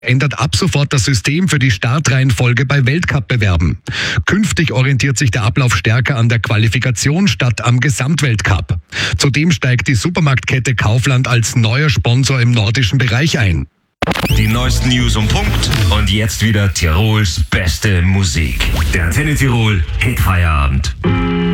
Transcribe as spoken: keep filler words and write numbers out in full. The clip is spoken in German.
ändert ab sofort das System für die Startreihenfolge bei Weltcup-Bewerben. Künftig orientiert sich der Ablauf stärker an der Qualifikation statt am Gesamtweltcup. Zudem steigt die Supermarktkette Kaufland als neuer Sponsor im nordischen Bereich ein. Die neuesten News um Punkt und jetzt wieder Tirols beste Musik. Der Antenne Tirol Hit Feierabend.